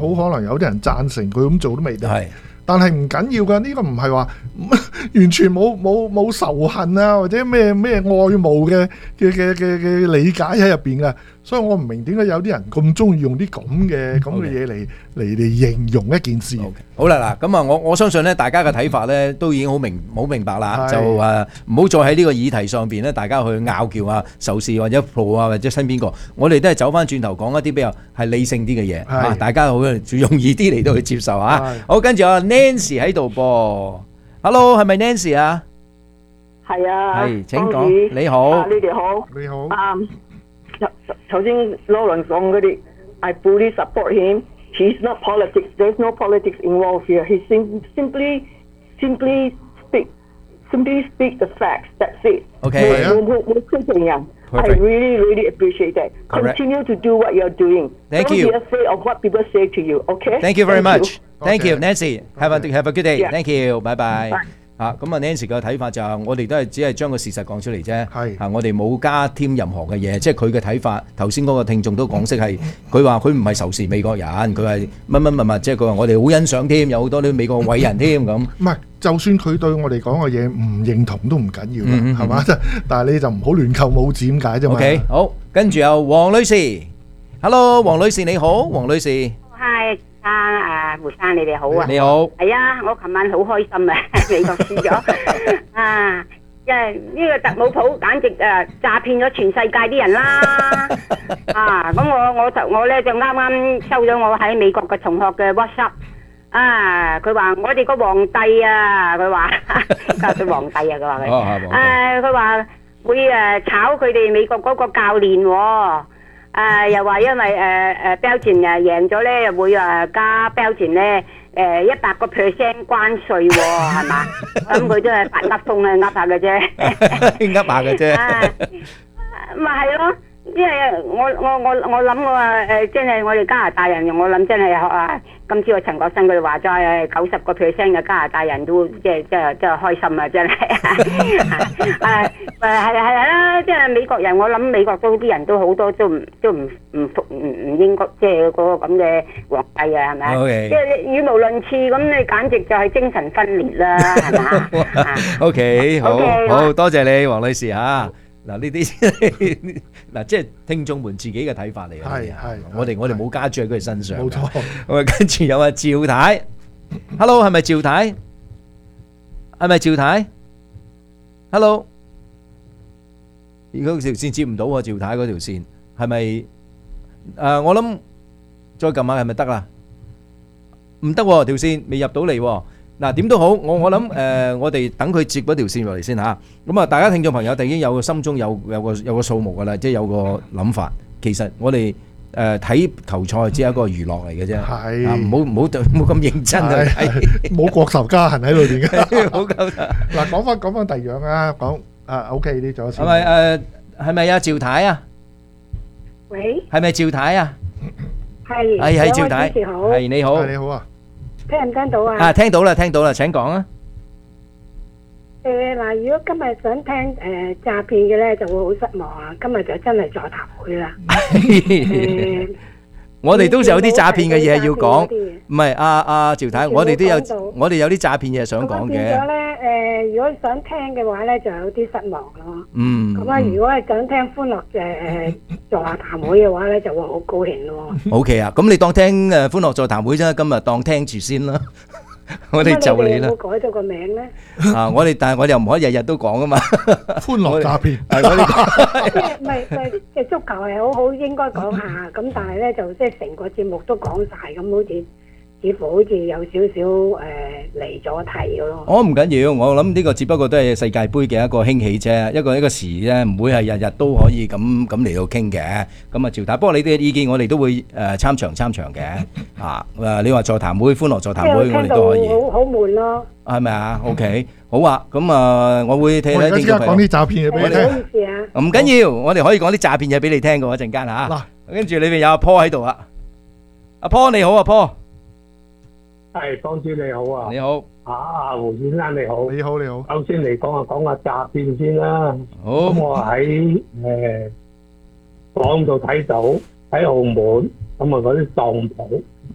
好可能有啲人贊成佢咁做都未定。 係。 但係唔緊要㗎，呢個唔係話完全冇仇恨啊，或者咩愛慕嘅理解喺入邊㗎。所以我唔明點解有啲人咁中意用啲咁嘅嘢嚟形容一件事。 好啦嗱，咁啊我相信咧，大家嘅睇法咧都已經好明白啦，就唔好再喺呢個議題上邊咧，大家去拗撬啊、仇視或者 pro 啊或者親邊個，我哋都係走翻轉頭講一啲比較係理性啲嘅嘢啊，大家好容易啲嚟到去接受啊。好，跟住Nancy 喺度噃 ，Hello 係咪 Nancy 啊？ 係啊， 係請講，你好， 你哋好， 你好。 頭先Lawrence講嗰啲 ，I fully support him. He's not politics. There's no politics involved here. He simply speak the facts. That's it. Okay. 冇批評人。I really appreciate that. Continue to do what you're doing. Thank you. Don't be afraid of what people say to you. Okay. Thank you very much. Thank you, Nancy. Have a good day. Thank you. Bye bye. 咁啊 Nancy 嘅睇法就係我哋都係只係將個事實講出嚟啫。係我哋冇加添任何嘅嘢，即係佢嘅睇法。頭先嗰個聽眾都講識係，佢話佢唔係仇視美國人，佢係乜，即係佢話我哋好欣賞添，有好多啲美國偉人添咁。唔係，就算佢對我哋講嘅嘢唔認同都唔緊要嘅，係嘛？但係你就唔好亂扣帽子咁解啫嘛。 OK， 好，跟住有黃女士 ，Hello， 黃女士你好，黃女士。 Hi。胡生你哋好啊！ 你好， 係啊，我琴晚好開心啊，美國輸咗啊！因為呢個特朗普簡直詐騙咗全世界啲人啦啊！咁我咧就啱啱收咗我喺美國嘅同學嘅 WhatsApp 啊，佢話我哋個皇帝啊，佢話佢皇帝啊，佢話佢佢話會炒佢哋美國嗰個教練喎。又話因為Belgian 贏咗咧，又會加 Belgian 咧100% 關稅喎，係嘛？咁佢都係發噏風啊，噏下嘅啫， 噏下嘅啫。 咪係咯，因為我諗我話真係我哋加拿大人，我諗真係今朝陳國新佢哋話齋90% 嘅加拿大人都即係開心啊，真係係啦，即係美國人，我諗美國都啲人都好多都唔應該即係嗰個咁嘅皇帝啊，係咪？即係語無倫次咁，你簡直就係精神分裂啦，係嘛 ？OK， 好多謝你，黃女士嚇。嗱呢啲嗱即係聽眾們自己嘅睇法嚟嘅，係我哋冇加注喺佢身上。冇錯。咁啊，跟住有阿趙太 ，Hello 係咪趙太？係咪趙太 ？Hello， 而家條線接唔到喎，趙太嗰條線係咪？我諗再撳下係咪得啦？唔得喎，條線未入到嚟喎。嗱點都好，我諗我哋等佢接嗰條線落嚟先嚇。咁啊，大家聽眾朋友哋已經有個心中有個數目㗎啦，即係有個諗法。其實我哋睇球賽只係一個娛樂嚟嘅啫，係唔好咁認真去睇， 冇國仇家恨喺裏邊嘅。 好夠嗱，講翻第二樣啊，講OK 呢咗先。 係咪啊趙太啊？ 喂， 係咪趙太啊？ 係趙太，係你好， 你好啊。 聽唔聽到啊？ 聽到啦，請講啊。 嗱，如果今日想聽詐騙嘅咧，就會好失望啊！今日就真係座談會啦。 我哋都有啲詐騙嘅嘢要講，唔係阿趙太，我哋有啲詐騙嘢想講嘅。 變咗咧，如果想聽嘅話咧，就有啲失望咯。咁啊，如果係想聽歡樂嘅座談會嘅話咧，就會好高興咯。 OK 啊，咁你當聽歡樂座談會啫，今日當聽住先啦。我哋就你啦。 有冇改咗個名咧？ 但係我哋又唔可以日日都講啊嘛。 歡樂詐騙唔係即係足球係好應該講下，咁但係咧就即係成個節目都講晒，咁似乎好似有少少離咗題咯。 我唔緊要，我諗呢個只不過都係世界盃嘅一個興起啫，一個時咧，唔會係日日都可以咁嚟到傾嘅。咁啊，趙太，不過你哋嘅意見我哋都會參詳嘅。你話座談會、歡樂座談會，我哋都可以。 好悶咯。係咪啊 ？OK， 好啊。咁啊，我會睇睇。 我而家即刻講啲詐騙嘢俾你聽。 唔好意思啊。 唔緊要，我哋可以講啲詐騙嘢俾你聽嘅，一陣間嚇。嗱，跟住裏面有阿 Paul 喺度啊。阿 Paul 你好啊 ，Paul。 係，方主你好啊！ 你好， 胡先生你好， 你好你好。 首先嚟講下詐騙先啦。 好， 咁我喺網度睇到喺澳門，咁啊嗰啲當鋪，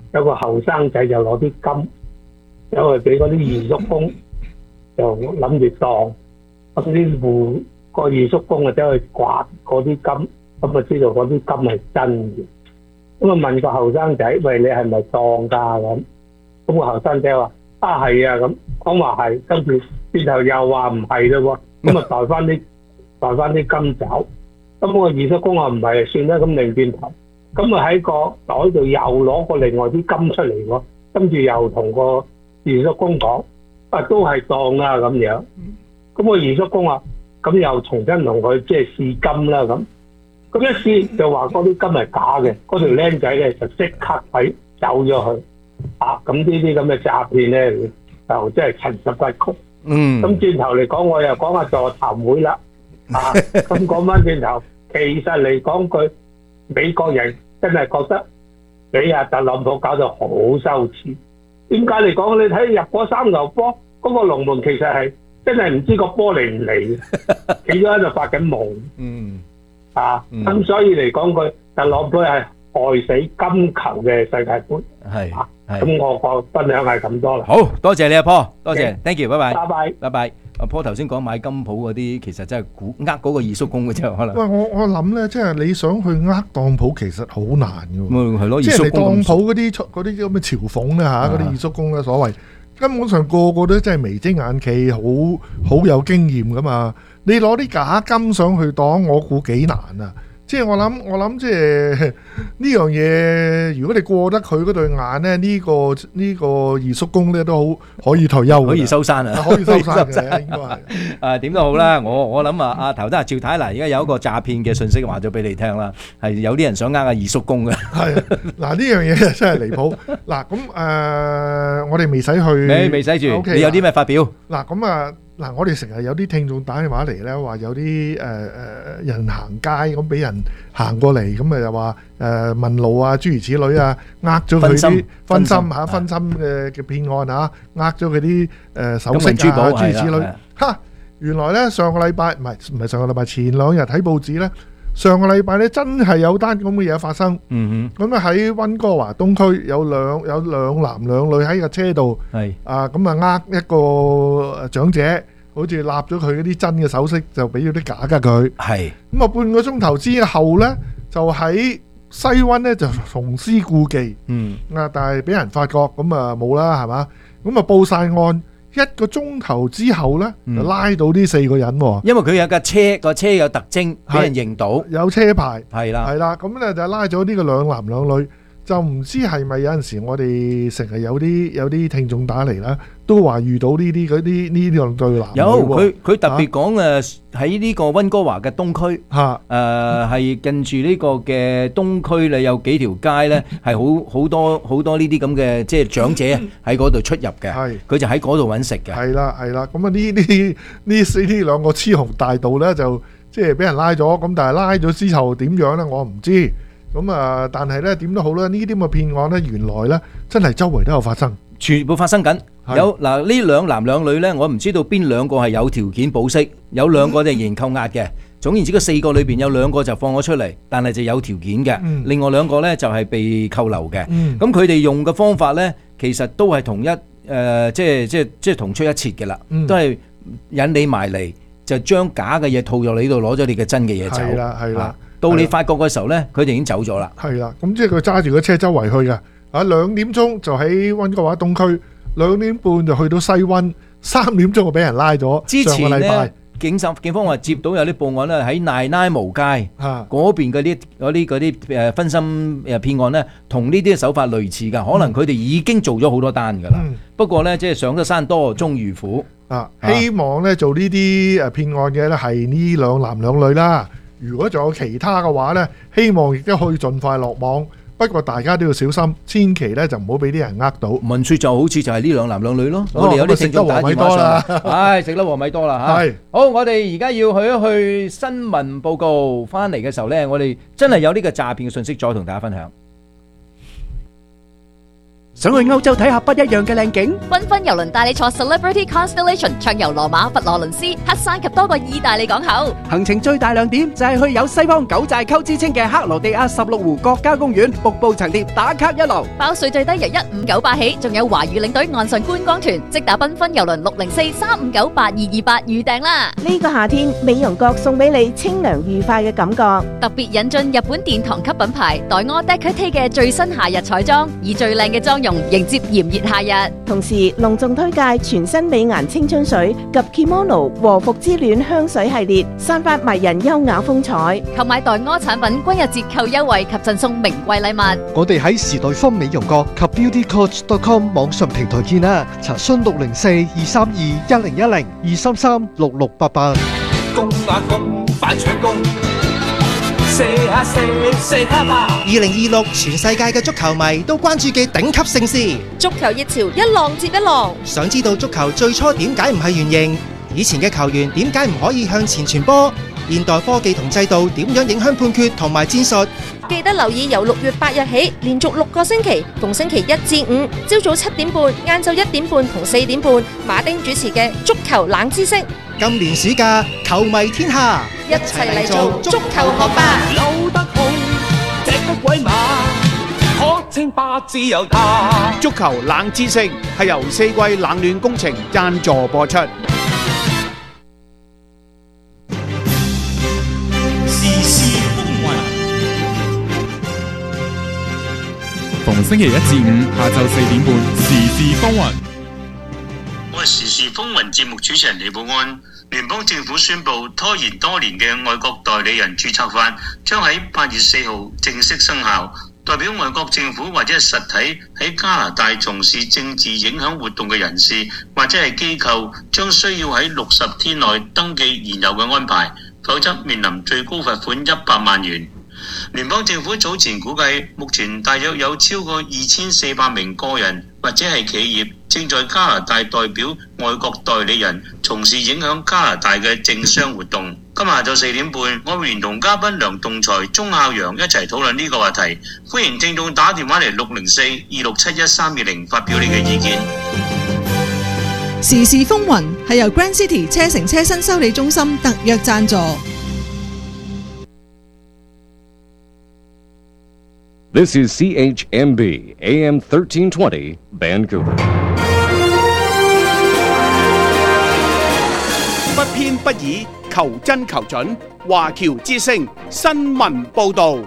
有個後生仔就攞啲金走去俾嗰啲二叔公，就諗住當。咁啲個二叔公啊走去刮嗰啲金，咁啊知道嗰啲金係真嘅。咁啊問個後生仔：喂，你係咪當㗎咁？咁個後生仔話：啊係啊咁，講話係，跟住轉頭又話唔係咯喎，咁啊帶翻啲金走。咁個二叔公話唔係，算啦，咁擰轉頭，咁啊喺個袋度又攞個另外啲金出嚟喎，跟住又同個二叔公講：啊都係當啊咁樣。咁個二叔公話：咁又重新同佢即係試金啦咁。咁一試就話嗰啲金係假嘅，嗰條僆仔咧就即刻喺走咗去。咁呢啲咁嘅詐騙咧，就真係層出不窮。咁轉頭嚟講，我又講下座談會啦。咁講翻轉頭，其實嚟講句，美國人真係覺得俾阿特朗普搞到好羞恥。點解嚟講？你睇入嗰3球波，嗰個龍門其實係真係唔知個波嚟唔嚟，企咗喺度發緊夢。咁所以嚟講句，特朗普係害死金球嘅世界盃。咁我個分享係咁多啦。 好多謝你阿波，多謝 ，thank you， 拜拜， 拜拜， 拜拜。阿波頭先講買金鋪嗰啲，其實真係嗰個二叔公嘅啫，可能。 喂，我諗咧，即係你想去當鋪，其實好難嘅。 係咯， 即係你當鋪嗰啲咁嘅嘲諷咧嚇，嗰啲二叔公咧所謂，根本上個個都真係眉精眼企，好有經驗噶嘛。你攞啲假金上去當，我估幾難啊！即係我諗即係呢樣嘢，如果你過得佢嗰對眼咧，呢個二叔公咧都好可以退休， 可以收山啊， 可以收山嘅應該係。 點都好啦，我諗啊，頭得阿趙太嗱，而家有一個詐騙嘅信息話咗俾你聽啦，係有啲人想阿二叔公嘅。係嗱，呢樣嘢真係離譜。嗱咁我哋未使去， 未使住。你有啲咩發表？ 嗱咁嗱，我哋成日有啲聽眾打電話嚟咧，話有啲人行街咁俾人行過嚟，咁又話問路啊，諸如此類啊，呃咗佢啲分心嘅騙案啊，呃咗佢啲首飾啊，諸如此類。嚇，原來咧上個禮拜唔係上個禮拜，前2日睇報紙咧，上個禮拜咧真係有單咁嘅嘢發生。咁咧喺溫哥華東區有兩男兩女喺個車度，咁啊一個長者，好似立咗佢嗰啲真嘅首飾，就俾咗啲假嘅佢。咁啊半個鐘頭之後咧，就喺西灣咧就重施故技。但係俾人發覺，咁啊冇啦，係嘛？咁啊報晒案。1個鐘頭之後咧，就拉到呢4個人。 因為佢有架車，個車有特徵，俾人認到， 有車牌。 係啦， 咁咧就拉咗呢個兩男兩女。就唔知係咪有陣時我哋成日有啲聽眾打嚟啦，都話遇到呢兩對男女。 有佢特別講喺呢個溫哥華嘅東區係近住呢個嘅東區咧，有幾條街咧係好多呢啲咁嘅即係長者喺嗰度出入嘅。佢就喺嗰度揾食嘅。係啦，咁啊呢兩個雌雄大盜咧就即係俾人拉咗，咁但係拉咗之後點樣咧？我唔知。咁但係咧點都好啦，呢啲咁嘅騙案咧，原來咧真係周圍都有發生，全部發生緊。有嗱呢兩男兩女咧，我唔知道邊兩個係有條件保釋，有兩個就仍然扣押嘅。總言之，嗰4個裏邊有2個就放咗出嚟，但係就有條件嘅。另外2個咧就係被扣留嘅。咁佢哋用嘅方法咧，其實都係同一即係同出一轍嘅啦，都係引你埋嚟，就將假嘅嘢套入你度，攞咗你嘅真嘅嘢走。 係啦。 到你發覺嘅時候咧，佢哋已經走咗啦。 係啦，咁即係佢揸住個車周圍去嘅。2點鐘就喺溫哥華東區，2點半就去到西溫，3點鐘就俾人拉咗。 之前咧，警方話接到有啲報案咧，喺奈奈無街嗰邊嗰啲分心騙案咧，同呢啲手法類似㗎。可能佢哋已經做咗好多單㗎啦。不過咧，即係上得山多終遇虎。 希望咧做呢啲騙案嘅咧係呢兩男兩女啦。如果仲有其他嘅話呢，希望亦都可以盡快落網。不過大家都要小心，千祈咧就唔好俾啲人呃到。聞說就好似就係呢兩男兩女咯。我哋有啲食得禾米多啦，唉，食得禾米多啦嚇。係好，我哋而家要去一去新聞報告，翻嚟嘅時候呢，我哋真係有呢個詐騙嘅信息再同大家分享。 想去歐洲睇下不一樣嘅靚景？ 繽紛郵輪帶你坐 Celebrity Constellation 暢遊羅馬、佛羅倫斯、黑山及多個意大利港口。 行程最大亮點就係去有西方九寨溝之稱嘅克羅地亞16湖國家公園瀑布層疊打卡一流， 包稅最低由1598起，仲有華語領隊岸上觀光團，即打繽紛郵輪604-359-8228預訂啦！ 呢個夏天，美容閣送俾你清涼愉快嘅感覺， 特別引進日本殿堂級品牌黛柯 Decarte 嘅最新夏日彩妝，以最靚嘅妝容迎接炎熱夏日。 同時隆重推介全新美顏青春水及 Kimono 和服之戀香水系列，散發迷人優雅風采。 購買黛柯產品均有折扣優惠及贈送名貴禮物。 我哋喺時代坊美容閣及 beautycoach.com 網上平台見啦，查詢604-232-1010 233-6688。 公啊公，快搶攻！射下射，射他吧！2026全世界嘅足球迷都關注嘅頂級盛事， 足球熱潮一浪接一浪。 想知道足球最初點解唔係圓形？以前嘅球員點解唔可以向前傳波？現代科技同制度點樣影響判決同埋戰術？ 記得留意由6月8日起，連續6個星期，逢星期1至5，朝早7點半、晏晝1點半同4點半，馬丁主持嘅足球冷知識。 今年暑假，球迷天下， 一齊嚟做足球學霸。 扭得好，隻得鬼馬，可稱霸自由他。 足球冷知識係由4季冷暖工程贊助播出。 逢星期1至5下晝4點半，時事風雲。 我係時事風雲節目主持人李寶安。聯邦政府宣布拖延多年嘅外國代理人註冊法將喺8月4號正式生效，代表外國政府或者係實體喺加拿大從事政治影響活動嘅人士或者係機構，將需要喺60天內登記現有嘅安排，否則面臨最高罰款100萬元。聯邦政府早前估計，目前大約有超過2400名個人或者係企業正在加拿大代表外國代理人從事影響加拿大嘅政商活動。今日下晝4點半，我會連同嘉賓梁棟才、鐘孝陽一齊討論呢個話題。歡迎聽眾打電話嚟604-267-1320發表你嘅意見。 時事風雲係由 Grand City 車城車新修理中心特約贊助。 This is CHMB AM 1320 Vancouver。 不偏不倚，求真求準。華僑之聲新聞報導。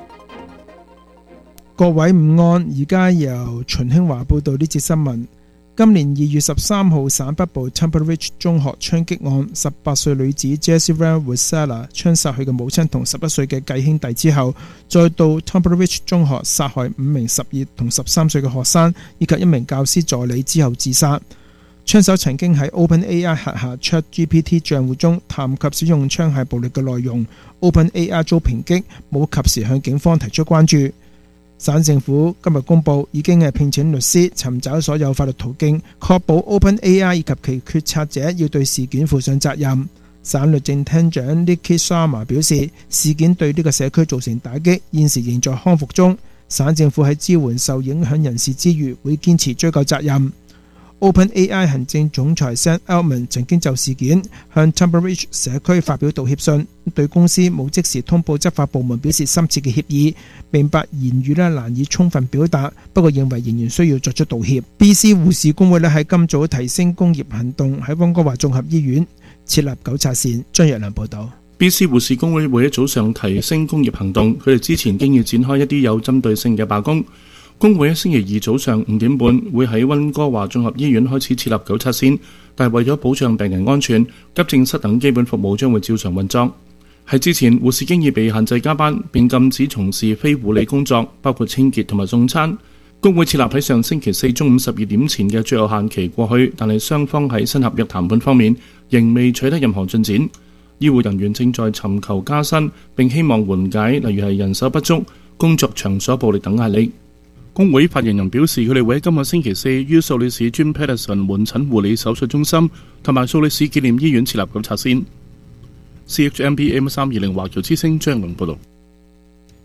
各位午安，而家由秦興華報導呢節新聞。今年2月13號，省北部 Temple Ridge 中學槍擊案，18歲女子 Jessie Van Wasella 槍殺佢嘅母親同11歲嘅繼兄弟之後，再到 Temple Ridge 中學殺害5名12同13歲嘅學生以及1名教師助理之後自殺。槍手曾經喺 OpenAI 轄下 ChatGPT 賬戶中談及使用槍械暴力嘅內容。OpenAI 遭抨擊，冇及時向警方提出關注。省政府今日公布，已經聘請律師尋找所有法律途徑，確保 OpenAI 以及其決策者要對事件負上責任。省律政廳長 Nikki Sharma 表示，事件對呢個社區造成打擊，現時仍在康復中。省政府喺支援受影響人士之餘，會堅持追究責任。OpenAI 行政總裁 Sam Altman 曾經就事件向 Temple Ridge 社區發表道歉信，對公司冇即時通報執法部門表示深切嘅歉意，明白言語難以充分表達，不過認為仍然需要作出道歉。BC 護士工會喺今早提升工業行動，喺溫哥華綜合醫院設立糾察線。張若良報導。 BC 護士工會喺早上提升工業行動，佢哋之前經已展開一啲有針對性嘅罷工。工會喺星期二早上5點半會喺溫哥華綜合醫院開始設立糾察線，但係為咗保障病人安全，急症室等基本服務將會照常運作。喺之前，護士經已被限制加班，並禁止從事非護理工作，包括清潔同埋送餐。工會設立喺上星期4中午12點前嘅最後限期過去，但係雙方喺新合約談判方面仍未取得任何進展。醫護人員正在尋求加薪，並希望緩解例如係人手不足、工作場所暴力等壓力。工會發言人表示，佢哋會喺今個星期4於素里市 Jim Patterson 門診護理手術中心同埋素里市紀念醫院設立糾察線。CHMB AM 320華僑之聲張龍報導。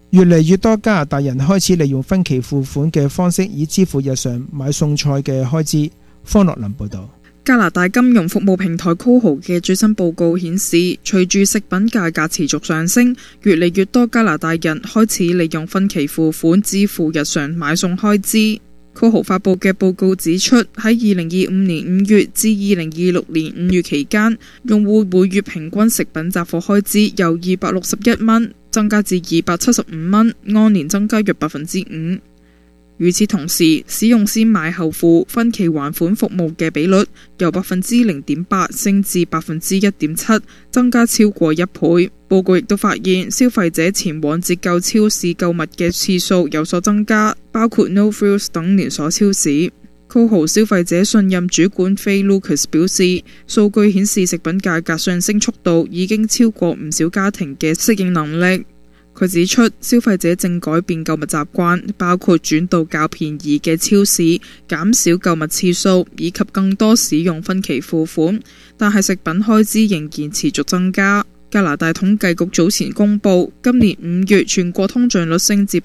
越嚟越多加拿大人開始利用分期付款嘅方式以支付日常買餸菜嘅開支。方樂林報導。 加拿大金融服務平台 Coho 嘅最新報告顯示，隨住食品價格持續上升，越嚟越多加拿大人開始利用分期付款支付日常買餸開支。Coho 發布嘅報告指出，喺2025年5月至2026年5月期間，用戶每月平均食品雜貨開支由261蚊增加至275蚊，按年增加約 5%。與此同時，使用先買後付分期還款服務嘅比率由 0.8% 升至 1.7%， 增加超過1倍。報告亦都發現，消費者前往折扣超市購物嘅次數有所增加，包括 No Frills 等連鎖超市。Coho 消費者信任主管 Faye Lucas 表示，數據顯示食品價格上升速度已經超過唔少家庭嘅適應能力。佢指出，消費者正改變購物習慣，包括轉到較便宜嘅超市、減少購物次數，以及更多使用分期付款。但係食品開支仍然持續增加。加拿大統計局早前公布，今年5月全國通脹率升至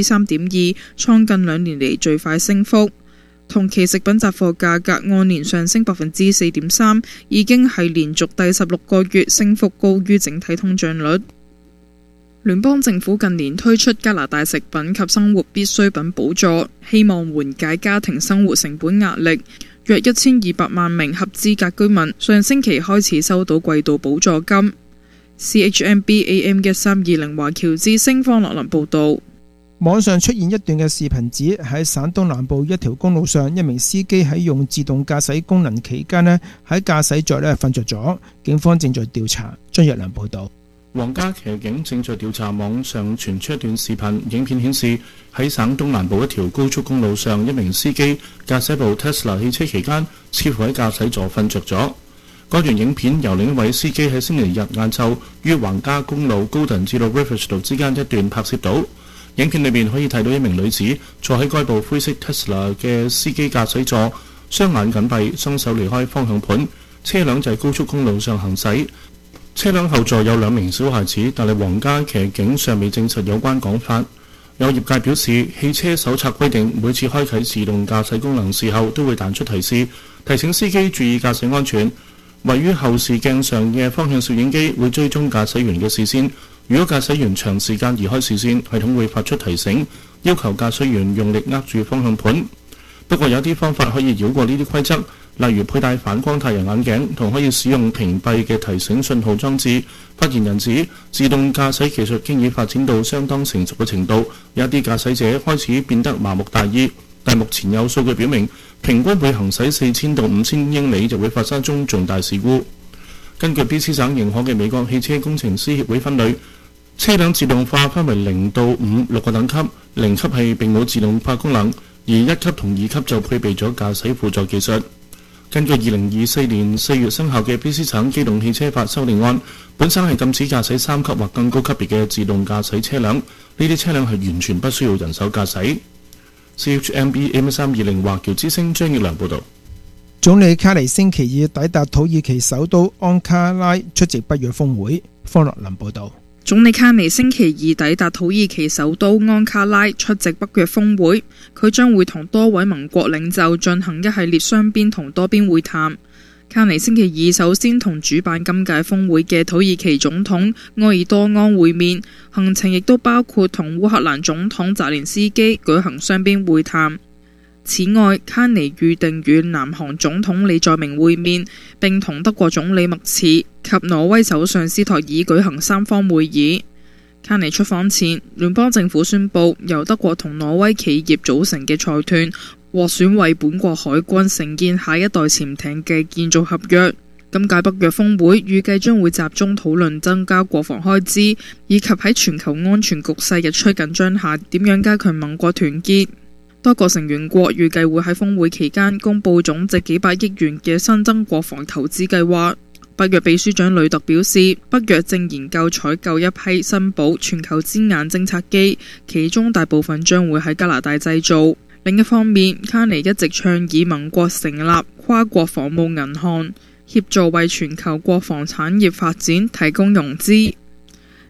3.2%， 創近2年嚟最快升幅。同期食品雜貨價格按年上升 4.3%， 已經係連續第16個月升幅高於整體通脹率。聯邦政府近年推出加拿大食品及生活必需品補助，希望緩解家庭生活成本壓力。約1200萬名合資格居民上星期開始收到季度補助金。CHMB AM 1320華僑之聲方樂林報導。 網上出現一段嘅視頻指喺省東南部一條公路上，一名司機喺用自動駕駛功能期間喺駕駛座瞓着咗，警方正在調查。張若良報導。 皇家騎警正在調查網上傳出一段視頻，影片顯示喺省東南部一條高速公路上，一名司機駕駛部 Tesla 汽車期間，似乎喺駕駛座瞓着咗。嗰段影片由另一位司機喺星期日晏晝於皇家公路高頓至到 Riverside 之間一段拍攝到。影片裏面可以睇到一名女子坐喺該部灰色 Tesla 嘅司機駕駛座，雙眼緊閉，雙手離開方向盤，車輛就喺高速公路上行駛。車輛後座有2名小孩子，但係皇家騎警尚未證實有關講法。有業界表示，汽車手冊規定每次開啟自動駕駛功能時候都會彈出提示，提醒司機注意駕駛安全。位於後視鏡上嘅方向攝影機會追蹤駕駛員嘅視線，如果駕駛員長時間移開視線，系統會發出提醒，要求駕駛員用力握住方向盤。不過有啲方法可以繞過呢啲規則，例如佩戴反光太陽眼鏡同可以使用屏蔽嘅提醒信號裝置。發言人指，自動駕駛技術經已發展到相當成熟嘅程度，有啲駕駛者開始變得麻木大意，但目前有數據表明，平均每行駛4000到5000英里就會發生一宗重大事故。根據 BC 省認可嘅美國汽車工程師協會分類，車輛自動化分為0到5 6個等級，0級係並冇自動化功能，而1級同2級就配備咗駕駛輔助技術。根據2024年4月生效嘅 BC 省機動汽車法修訂案，本省係禁止駕駛3級或更高級別嘅自動駕駛車輛，呢啲車輛係完全不需要人手駕駛。CHMB AM320華僑之聲張耀良報導。 總理卡尼星期二抵達土耳其首都安卡拉出席北約峰會。方樂林報導。 總理卡尼星期二抵達土耳其首都安卡拉出席北約峰會，佢將會同多位盟國領袖進行一系列雙邊同多邊會談。卡尼星期二首先同主辦今屆峰會嘅土耳其總統埃爾多安會面，行程亦都包括同烏克蘭總統澤連斯基舉行雙邊會談。此外，卡尼預定與南韓總統李在明會面，並同德國總理默茨及挪威首相斯托爾舉行3方會議。卡尼出訪前，聯邦政府宣布由德國同挪威企業組成嘅財團獲選為本國海軍承建下一代潛艇嘅建造合約。今屆北約峰會預計將會集中討論增加國防開支，以及喺全球安全局勢日趨緊張下點樣加強盟國團結。多個成員國預計會喺峰會期間公布總值幾百億元嘅新增國防投資計劃。北約秘書長呂特表示，北約正研究採購一批新寶全球之眼偵察機，其中大部分將會喺加拿大製造。另一方面，卡尼一直倡議盟國成立跨國防務銀行，協助為全球國防產業發展提供融資。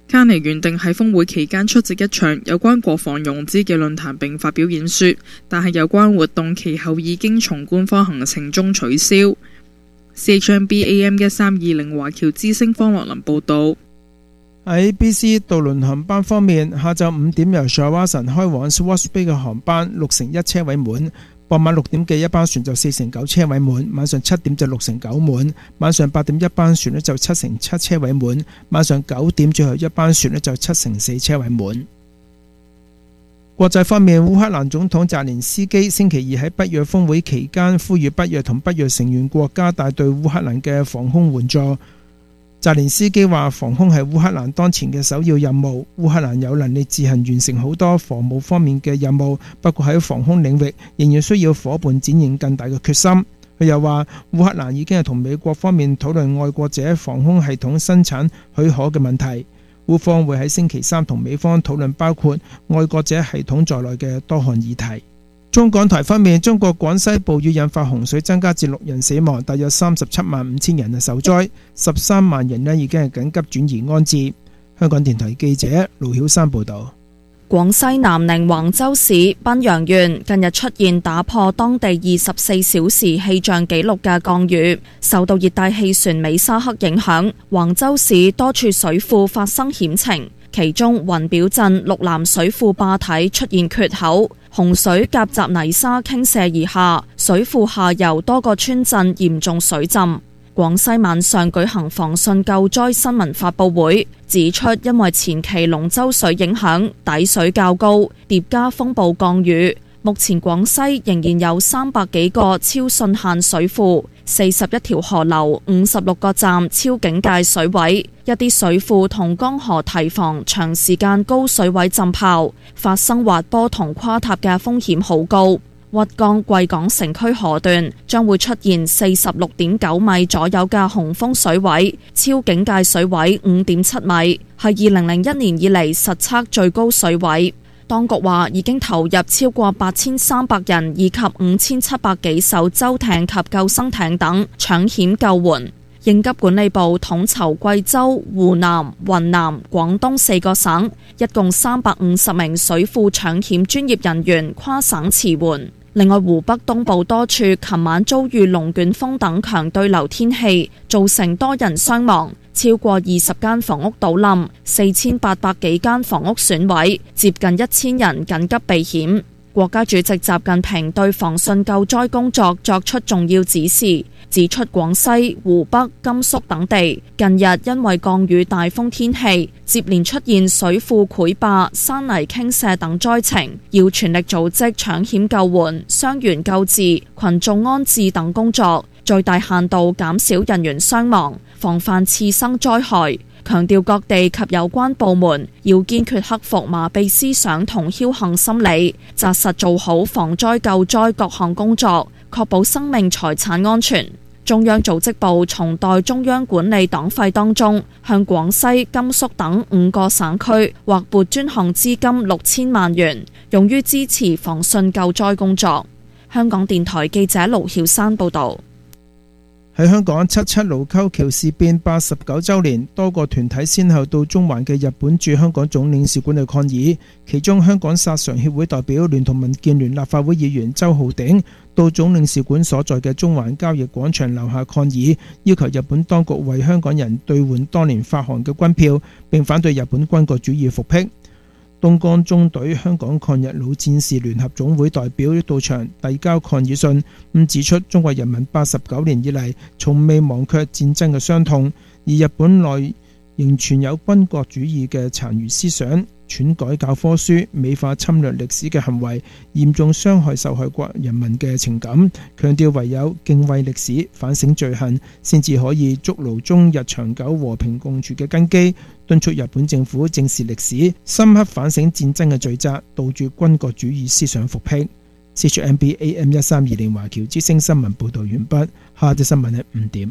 卡尼原定喺峰會期間出席一場有關國防融資嘅論壇並發表演說，但係有關活動其後已經從官方行程中取消。CHMB AM 1320華僑之聲方樂林報導。 喺 BC 渡輪航班方面，下晝5點由 Shawson 開往 Swartz Bay 嘅航班61%車位滿，傍晚6點嘅一班船就4%車位滿，晚上7點就6%滿，晚上8點一班船就7%車位滿，晚上9點最後一班船就7%車位滿。國際方面，烏克蘭總統澤連斯基星期二喺北約峰會期間呼籲北約同北約成員國加大對烏克蘭嘅防空援助。澤連斯基話防空係烏克蘭當前嘅首要任務，烏克蘭有能力自行完成好多防務方面嘅任務，不過喺防空領域仍然需要伙伴展現更大嘅決心。佢又話烏克蘭已經係同美國方面討論愛國者防空系統生產許可嘅問題，烏方會喺星期三同美方討論包括愛國者系統在內嘅多項議題。中港台方面，中國廣西暴雨引發洪水，增加至6人死亡，大約375000人受災，13萬人已經係緊急轉移安置。香港電台記者盧曉山報導。 廣西南寧橫州市賓陽縣近日出現打破當地24小時氣象紀錄嘅降雨，受到熱帶氣旋美沙克影響，橫州市多處水庫發生險情，其中雲表鎮綠南水庫壩體出現缺口，洪水夾雜泥沙傾瀉而下，水庫下游多個村鎮嚴重水浸。廣西晚上舉行防汛救災新聞發佈會，指出因為前期龍舟水影響，底水較高，疊加風暴降雨，目前廣西仍然有300幾個超汛限水庫，41條河流，56個站超警戒水位，一啲水庫同江河堤防長時間高水位浸泡，發生滑坡同垮塌嘅風險好高。鬱江貴港城區河段將會出現46.9米左右嘅洪峰水位，超警戒水位5.7米，係2001年以嚟實測最高水位。當局話已經投入超過8300人以及5700幾艘舟艇及救生艇等搶險救援。應急管理部統籌貴州、湖南、雲南、廣東4個省，一共350名水庫搶險專業人員跨省馳援。另外，湖北東部多處琴晚遭遇龍捲風等強對流天氣，造成多人傷亡，超過20間房屋倒冧，4800幾間房屋損毀，接近1000人緊急避險。國家主席習近平對防汛救災工作作出重要指示，指出廣西、湖北、甘肅等地近日因為降雨大風天氣，接連出現水庫潰壩、山泥傾瀉等災情，要全力組織搶險救援、傷員救治、群眾安置等工作，最大限度減少人員傷亡，防範次生災害。強調各地及有關部門要堅決克服麻痹思想同僥倖心理，紮實做好防災救災各項工作，確保生命財產安全。中央組織部從代中央管理黨費當中，向廣西、甘肅等5個省區劃撥專項資金6000萬元，用於支持防汛救災工作。香港電台記者盧曉山報導。 喺香港77盧溝橋事變89週年，多個團體先後到中環嘅日本駐香港總領事館去抗議，其中香港殺常協會代表聯同民建聯立法會議員周浩鼎到總領事館所在嘅中環交易廣場樓下抗議，要求日本當局為香港人兌換當年發行嘅軍票，並反對日本軍國主義復辟。東江中隊香港抗日老戰士聯合總會代表到場遞交抗議信，指出中國人民89年以嚟從未忘卻戰爭嘅傷痛，而日本內仍存有軍國主義嘅殘餘思想，篡改教科書，美化侵略歷史嘅行為，嚴重傷害受害國人民嘅情感。強調唯有敬畏歷史、反省罪行，先至可以築牢中日長久和平共處嘅根基。敦促日本政府正視歷史，深刻反省戰爭嘅罪責，杜絕軍國主義思想復辟。CHMB AM 1320華僑之聲新聞報道完畢，下節新聞係5點。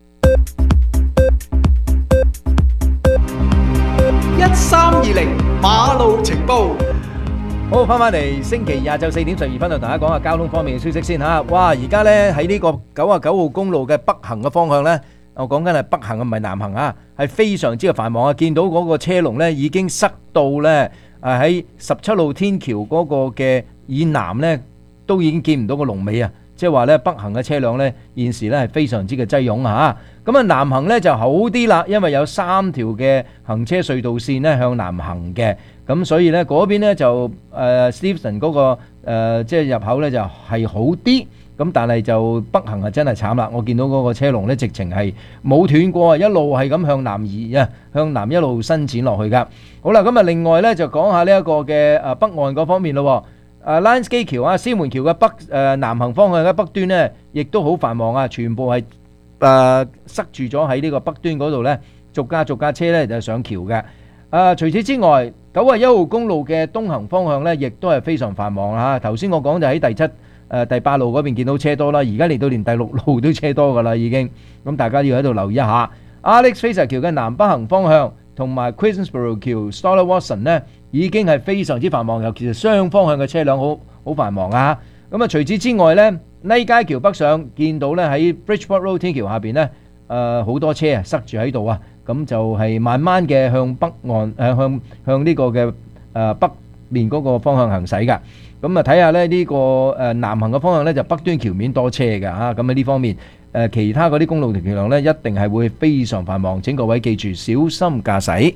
1320馬路情報。 好，翻嚟星期日就4點12分，同大家講下交通方面嘅消息先吓。哇，而家呢喺呢個99號公路嘅北行嘅方向呢， 我講緊係北行唔係南行啊，係非常之嘅繁忙啊！見到嗰個車龍呢已經塞到呢喺17號天橋嗰個嘅以南呢，都已經見唔到個龍尾啊！即係話呢，北行嘅車輛呢現時呢係非常之嘅擠擁啊！咁啊南行呢就好啲啦，因為有3條嘅行車隧道線呢向南行嘅，咁所以呢嗰邊呢就Stephenson 嗰個即係入口呢就係好啲。咁但係就北行啊真係慘啦！我見到嗰個車龍咧，直情係冇斷過，一路係咁向南移啊，向南一路伸展落去噶。好啦，咁啊另外咧就講下呢一個嘅北岸嗰方面咯。Lions Gate橋啊，獅門橋嘅南行方向嘅北端咧，亦都好繁忙啊，全部係塞住咗喺呢個北端嗰度咧，逐架車咧就上橋嘅。除此之外，91號公路嘅東行方向咧，亦都係非常繁忙啦。頭先我講就喺第8路嗰邊見到車多啦，而家嚟到連第6路都車多噶啦已經，咁大家要喺度留意一下。Alex Fraser 橋嘅南北行方向同埋 Queensborough 橋 Stoller Watson 呢已經係非常之繁忙，尤其是雙方向嘅車輛好繁忙啊。咁啊除此之外呢，泥街橋北上見到呢喺 Bridgeport Road 天橋下邊呢好多車啊塞住喺度啊，咁就係慢慢嘅向北岸向呢個嘅北面嗰個方向行駛噶。咁啊睇下咧呢個南行嘅方向咧就北端橋面多車嘅嚇，咁喺呢方面其他嗰啲公路橋梁咧一定係會非常繁忙，請各位記住小心駕駛。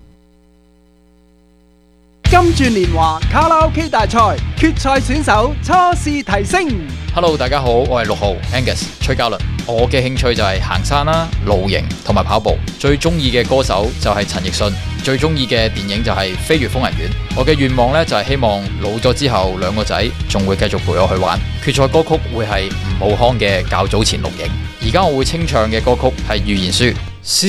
金鑽年華卡拉 OK 大賽決賽選手初試提升。 Hello， 大家好，我係6號 Angus 崔嘉倫。我嘅興趣就係行山啦、露營同埋跑步。最中意嘅歌手就係陳奕迅，最中意嘅電影就係《飛越瘋人院》。我嘅願望呢，就係希望老咗之後2個仔仲會繼續陪我去玩。決賽歌曲會係吳浩康嘅較早前錄影。而家我會清唱嘅歌曲係預言書。